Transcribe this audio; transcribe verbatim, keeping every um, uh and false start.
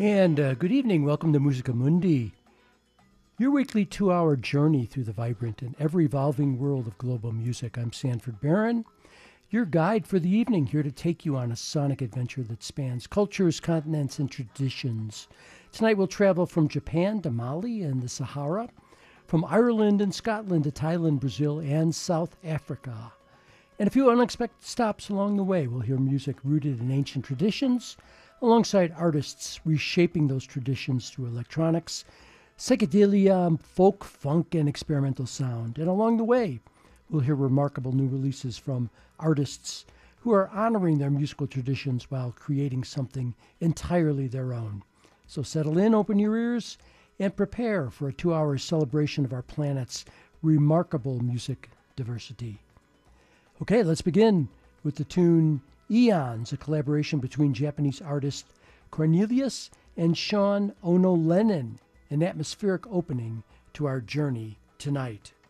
And uh, good evening. Welcome to Musica Mundi, your weekly two-hour journey through the vibrant and ever-evolving world of global music. I'm Sanford Barron, your guide for the evening, here to take you on a sonic adventure that spans cultures, continents, and traditions. Tonight we'll travel from Japan to Mali and the Sahara, from Ireland and Scotland to Thailand, Brazil, and South Africa. And a few unexpected stops along the way. We'll hear music rooted in ancient traditions, alongside artists reshaping those traditions through electronics, psychedelia, folk, funk, and experimental sound. And along the way, we'll hear remarkable new releases from artists who are honoring their musical traditions while creating something entirely their own. So settle in, open your ears, and prepare for a two-hour celebration of our planet's remarkable music diversity. Okay, let's begin with the tune Eons, a collaboration between Japanese artist Cornelius and Sean Ono Lennon, an atmospheric opening to our journey tonight.